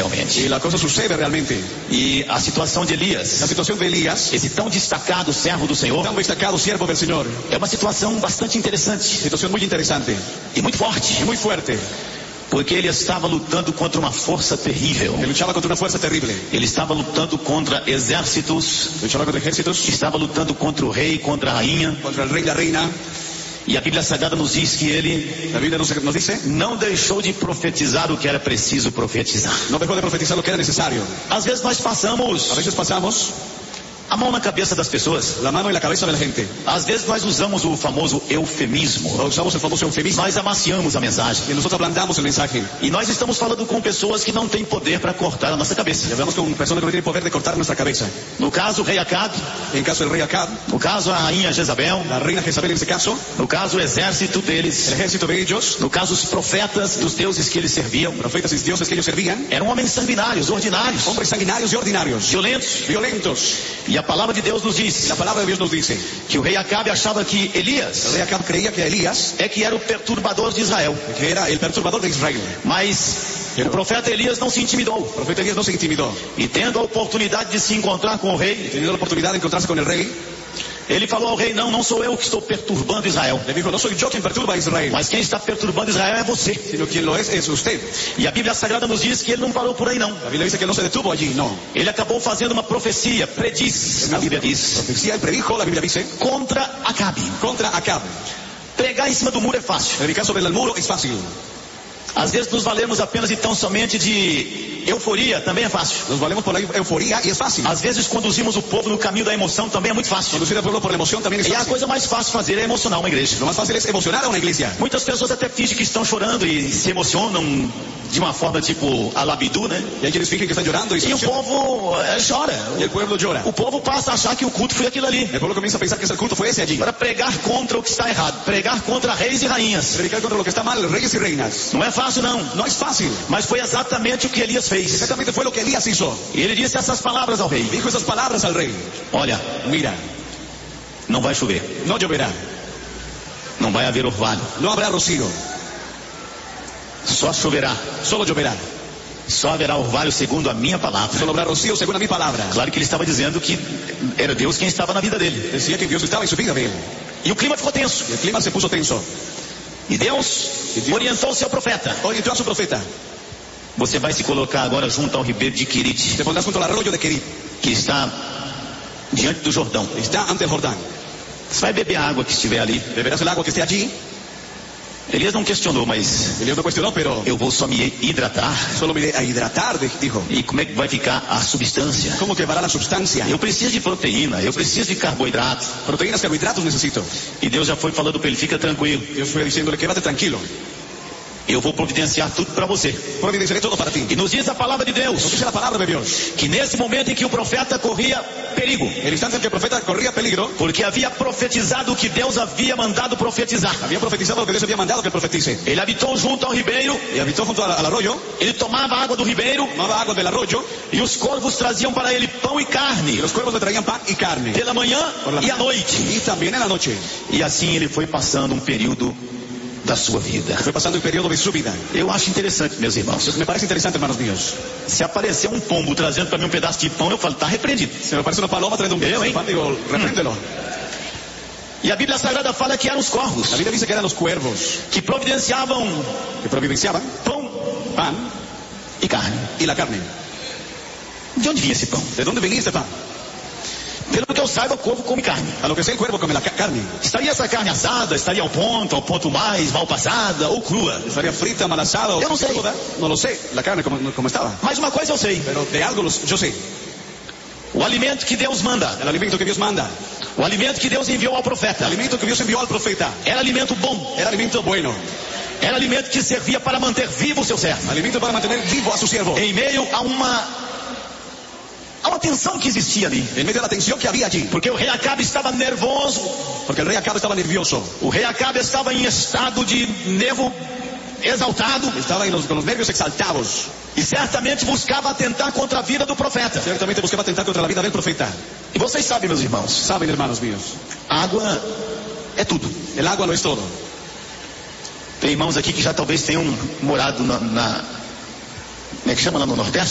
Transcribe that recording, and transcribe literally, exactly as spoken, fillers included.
realmente. Y la cosa sucede realmente. E a situação de Elias, La situación de Elías, esse tão destacado servo do Senhor, tan destacado siervo del Señor, é uma situação bastante interessante situación muy interesante e muito forte, y muy fuerte. porque ele estava lutando contra uma força terrível. Él luchaba contra una fuerza terrible. Ele estava lutando contra exércitos, Luchaba contra ejércitos, estava lutando contra o rei, contra a rainha. contra el rey y la reina. E a Bíblia Sagrada nos diz que ele La Biblia nos, nos dice, não deixou de profetizar o que era preciso profetizar. no dejó de profetizar lo que era necesario. Às vezes nós passamos A veces pasamos a mão na cabeça das pessoas. la mano en la cabeza de la gente. Às vezes nós usamos o famoso eufemismo. O usamos el famoso eufemismo. Nós amaciamos a mensagem. Y nosotros ablandamos el mensaje. E nós estamos falando com pessoas que não têm poder para cortar a nossa cabeça. Y hablamos con personas que no tienen poder de cortar nuestra cabeza. No caso, o rei Acabe. En caso del rey Acab, No caso, a rainha Jezabel. la reina Jezabel en ese caso, No caso, o exército deles. el ejército de ellos, No caso, os profetas dos deuses que eles serviam. profetas y dioses que ellos servían, Eram homens sanguinários, ordinários, hombres sanguinarios y ordinarios, violentos. violentos. E a palavra de Deus nos diz La palabra de Dios nos dice, que o rei Acabe achava que el Elias rey Acab creía que Elías, é que era o perturbador de Israel. que era el perturbador de Israel. Mas o profeta Elias não se intimidou. El profeta Elías no se intimidó. E tendo a oportunidade de se encontrar com o rei, Teniendo la oportunidad de encontrarse con el rey, ele falou ao rei: não, não sou eu que estou perturbando Israel, le dijo, no soy yo quien perturba a Israel, mas quem está perturbando Israel é você. sino quien lo es es usted. E a Bíblia Sagrada nos diz que ele não parou por aí não. La Biblia dice que no se detuvo allí, no. Ele acabou fazendo uma profecia, prediz, a Bíblia diz, Profecía, él predijo, la Biblia dice, contra Acabe. contra Acab. Pregar em cima do muro é fácil. Predicar sobre el muro es fácil. Às vezes nos valemos apenas e tão somente de euforia, também é fácil. Nos valemos por la euforía y es fácil. Às vezes conduzimos o povo no caminho da emoção, também é muito fácil. Conducir al pueblo por la emoción también es E a fácil. coisa mais fácil fazer é emocionar uma igreja. Lo más fácil es emocionar a una iglesia. Muitas pessoas até fingem que estão chorando e se emocionam de uma forma tipo alabidu, né? Y hay quienes fingen que están llorando y se E o emocionan. povo é, chora. Y el pueblo llora. O povo passa a achar que o culto foi aquilo ali. El pueblo comienza a pensar que ese culto fue ese allí. Para pregar contra o que está errado, pregar contra reis e rainhas. Predicar contra lo que está mal, reyes y reinas. Não é fácil não, No es fácil. mas foi exatamente o que Elias fez. Exactamente fue lo que Elías hizo. E ele disse essas palavras ao rei: Dijo esas palabras al rey. olha, Mira, não vai chover, no lloverá, não vai haver orvalho, no habrá rocío, só choverá, solo lloverá. só haverá orvalho segundo a minha palavra. Solo habrá rocío según a mi palabra. Claro que ele estava dizendo que era Deus quem estava na vida dele. Decía que Dios estaba en su vida de él. E o clima ficou tenso. Y el clima se puso tenso. E Deus orientou o seu profeta: Orientó a su profeta. você vai se colocar agora junto ao ribeiro de Querite, Te pondrás junto al arroyo de Querit. que está diante do Jordão. Está ante el Jordán. Você vai beber a água que estiver ali. Beberás el agua que esté allí. Elias não questionou, mas Elías no cuestionó, pero eu vou só me hidratar. solo me iré a hidratar, dijo. E como é que vai ficar a substância? ¿Cómo quemará la sustancia? Eu preciso de proteína, eu preciso de carboidrato. Proteínas, carbohidratos necesito. E Deus já foi falando para ele: fica tranquilo, Dios fue diciéndole, quédate tranquilo. eu vou providenciar tudo para você. Providenciaré todo para ti. E nos diz a palavra de Nos Deus dice la palabra de Dios. que nesse momento em que o profeta corria perigo, El instante en que el profeta corría peligro, porque havia profetizado o que Deus havia mandado profetizar. había profetizado lo que Dios había mandado que profetice. Ele habitou junto ao ribeiro, Y habitó junto al, al arroyo, ele tomava água do ribeiro, tomaba agua del arroyo, e os corvos traziam para ele pão e y carne, los cuervos le traían pan y carne. pela manhã Por la e à mañana. noite. Y también en la noche. E assim ele foi passando um período da sua vida. Fue pasando el periodo de su vida. Eu acho interessante, meus irmãos. Me parece interesante, hermanos míos. Se aparecer um pombo trazendo para mim um pedaço de pão, eu falo: está repreendido. Se me parece una paloma trayendo un Eu, pedazo de hein? pan, digo, repréndelo. E a Bíblia Sagrada fala que eram os corvos La Biblia dice que eran los cuervos que providenciavam que providenciaban pão pan e carne. y la carne. De onde vinha esse pão? ¿De dónde venía este pan? Pelo que eu saiba, o corvo come carne. A lo que sé, el cuervo come la ca- carne. Estaria essa carne assada, estaria ao ponto, ao ponto mais, mal passada ou crua. Estaría frita, mal asada o Yo no sé. cruda. No lo sé, la carne como, como estaba. Mas uma coisa eu sei: Pero de algo los- yo sé. o alimento que Deus manda, El alimento que Dios manda, o alimento que Deus enviou ao el profeta, alimento que Dios envió al profeta, era alimento bom, era alimento bueno. era alimento que servia para manter vivo o seu servo, Alimento para mantener vivo a su siervo. em meio a uma a uma tensão que existia ali. En medio de la tensión que había allí. Porque o rei Acabe estava nervoso, Porque el rey Acab estaba nervioso. o rei Acabe estava em estado de nervo exaltado Estaba en los- con los nervios exaltados. e certamente buscava atentar contra a vida do profeta. Ciertamente buscaba atentar contra la vida del profeta. E vocês sabem, meus irmãos, Saben, hermanos míos, água é tudo. el agua no es todo. Tem irmãos aqui que já talvez tenham morado na, na como é que chama lá no Nordeste?